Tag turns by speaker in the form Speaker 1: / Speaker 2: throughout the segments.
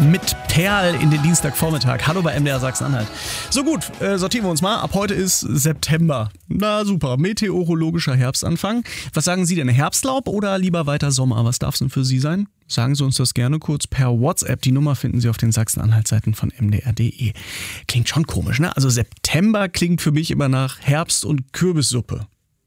Speaker 1: mit Perl in den Dienstagvormittag. Hallo bei MDR Sachsen-Anhalt. So gut, sortieren wir uns mal. Ab heute ist September. Na super, meteorologischer Herbstanfang. Was sagen Sie denn, Herbstlaub oder lieber weiter Sommer? Was darf es denn für Sie sein? Sagen Sie uns das gerne kurz per WhatsApp. Die Nummer finden Sie auf den Sachsen-Anhalt-Seiten von mdr.de. Klingt schon komisch, ne? Also September klingt für mich immer nach Herbst- und Kürbissuppe.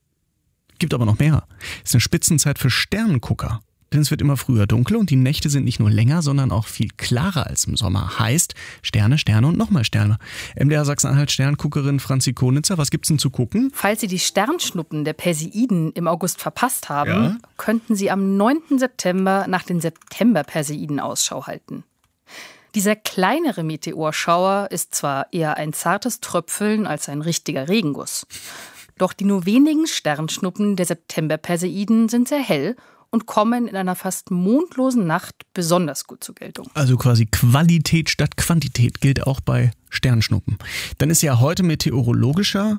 Speaker 1: Gibt aber noch mehr. Ist eine Spitzenzeit für Sternengucker. Denn es wird immer früher dunkel und die Nächte sind nicht nur länger, sondern auch viel klarer als im Sommer. Heißt Sterne, Sterne und nochmal Sterne. MDR Sachsen-Anhalt Sternguckerin Franzi Konitzer, was gibt's denn zu gucken?
Speaker 2: Falls Sie die Sternschnuppen der Perseiden im August verpasst haben, könnten Sie am 9. September nach den September-Perseiden Ausschau halten. Dieser kleinere Meteorschauer ist zwar eher ein zartes Tröpfeln als ein richtiger Regenguss. Doch die nur wenigen Sternschnuppen der September-Perseiden sind sehr hell und kommen in einer fast mondlosen Nacht besonders gut zur Geltung.
Speaker 1: Also quasi Qualität statt Quantität gilt auch bei Sternschnuppen. Dann ist ja heute meteorologischer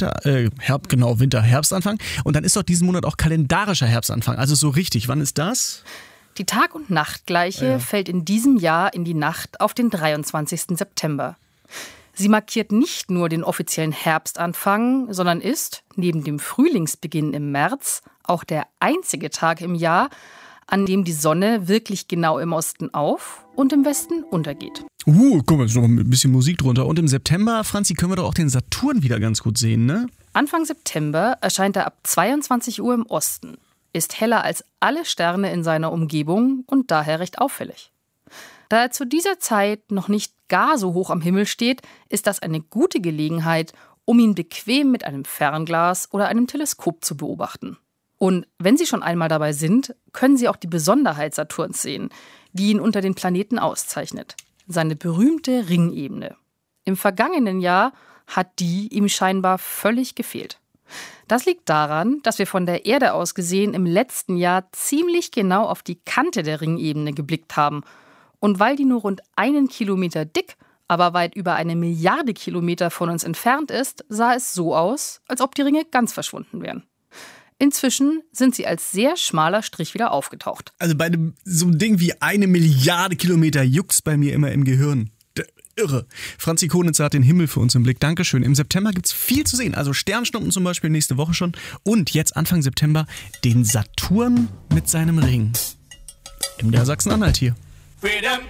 Speaker 1: Winter-Herbstanfang und dann ist doch diesen Monat auch kalendarischer Herbstanfang. Also so richtig, wann ist das?
Speaker 2: Die Tag- und Nachtgleiche fällt in diesem Jahr in die Nacht auf den 23. September. Sie markiert nicht nur den offiziellen Herbstanfang, sondern ist, neben dem Frühlingsbeginn im März, auch der einzige Tag im Jahr, an dem die Sonne wirklich genau im Osten auf und im Westen untergeht.
Speaker 1: Guck mal, ist noch ein bisschen Musik drunter. Und im September, Franzi, können wir doch auch den Saturn wieder ganz gut sehen, ne?
Speaker 2: Anfang September erscheint er ab 22 Uhr im Osten, ist heller als alle Sterne in seiner Umgebung und daher recht auffällig. Da er zu dieser Zeit noch nicht gar so hoch am Himmel steht, ist das eine gute Gelegenheit, um ihn bequem mit einem Fernglas oder einem Teleskop zu beobachten. Und wenn Sie schon einmal dabei sind, können Sie auch die Besonderheit Saturns sehen, die ihn unter den Planeten auszeichnet. Seine berühmte Ringebene. Im vergangenen Jahr hat die ihm scheinbar völlig gefehlt. Das liegt daran, dass wir von der Erde aus gesehen im letzten Jahr ziemlich genau auf die Kante der Ringebene geblickt haben. Und weil die nur rund 1 Kilometer dick, aber weit über 1 Milliarde Kilometer von uns entfernt ist, sah es so aus, als ob die Ringe ganz verschwunden wären. Inzwischen sind sie als sehr schmaler Strich wieder aufgetaucht.
Speaker 1: Also bei so einem Ding wie 1 Milliarde Kilometer juckt's bei mir immer im Gehirn. Irre. Franzi Konitzer hat den Himmel für uns im Blick. Dankeschön. Im September gibt's viel zu sehen. Also Sternschnuppen zum Beispiel nächste Woche schon. Und jetzt Anfang September den Saturn mit seinem Ring. MDR Sachsen-Anhalt hier.
Speaker 3: Freedom.